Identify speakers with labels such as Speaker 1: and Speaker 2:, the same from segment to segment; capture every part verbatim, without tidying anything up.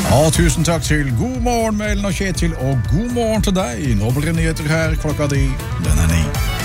Speaker 1: Og tusen takk til God morgen, Melen og Kjetil, og god morgen til deg. Nå blir det nyheter her, klokka di, den er ni.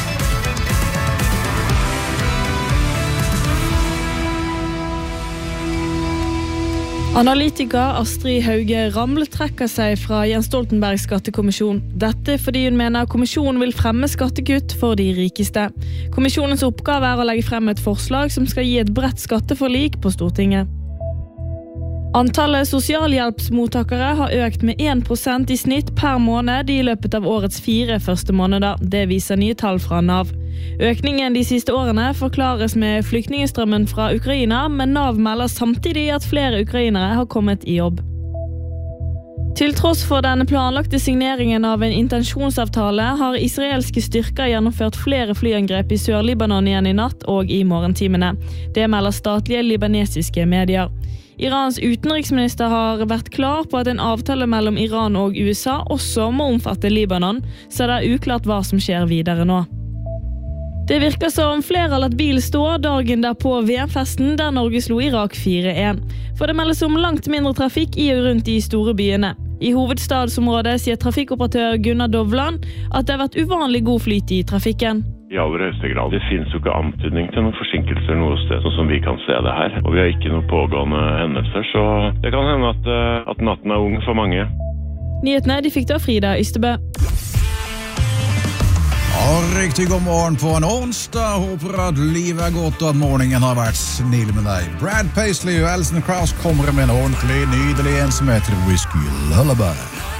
Speaker 2: Analytiker Astrid Hauge Ramle trekker seg fra Jens Stoltenbergs skattekommisjon. Dette fordi hun mener kommisjonen vil fremme skattekutt for de rikeste. Kommisjonens oppgave er å legge frem et forslag som skal gi et bredt skatteforlik på Stortinget. Antallet sosialhjelpsmottakere har økt med en prosent i snitt per måned i løpet av årets fire første måneder. Det viser nye tall fra Nav. Økningen de siste årene forklares med flyktningstrømmen fra Ukraina, men Nav melder samtidig at flere ukrainere har kommet i jobb. Til tross for den planlagte signeringen av en intensjonsavtale har israelske styrker gjennomført flere flyangrep i Sør-Libanon igjen i natt og i morgentimene. Det melder statlige libanesiske medier. Irans utenriksminister har vært klar på at en avtale mellom Iran og U S A også må omfatte Libanon, så det er uklart hva som skjer videre nå. Det virker som flere har latt bil stå dagen der på V M-festen der Norge slo Irak fire en. For det meldes om langt mindre trafikk i og rundt de store byene. I hovedstadsområdet sier trafikkoperatør Gunnar Dovland at det har vært uvanlig god flyt i trafikken.
Speaker 3: I aller høyeste grad. Det finnes jo ikke antydning til noen forsinkelser noe sted, sånn som vi kan se det her. Og vi har ikke noen pågående hendelser, så det kan hende at, at natten er ung for mange.
Speaker 2: Nyhetene de fikk da Frida Ystebø.
Speaker 1: Og riktig god morgen på en onsdag. Håper at livet er godt og at morgenen har vært snill med deg. Brad Paisley og Alison Krauss kommer med en ordentlig, nydelig en som heter Whiskey Lullaby.